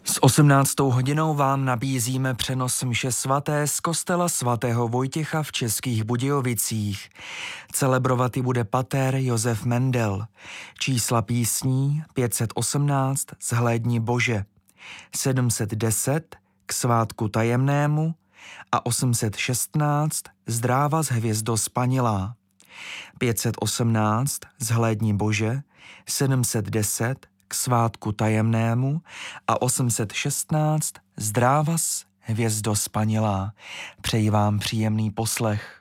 S 18. hodinou vám nabízíme přenos mše svaté z kostela svatého Vojtěcha v Českých Budějovicích. Celebrovat ji bude pater Josef Mendel. Čísla písní 518 Zhlédni Bože, 710 k svátku tajemnému a 816 Zdráva z hvězdo spanilá. 518 Zhlédni Bože, 710 k svátku tajemnému a 816 Zdrávas hvězdo spanilá. Přeji vám příjemný poslech.